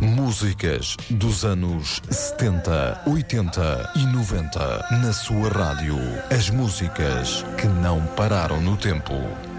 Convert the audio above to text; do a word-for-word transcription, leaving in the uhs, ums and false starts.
Músicas dos anos setenta, oitenta e noventa na sua rádio. As músicas que não pararam no tempo.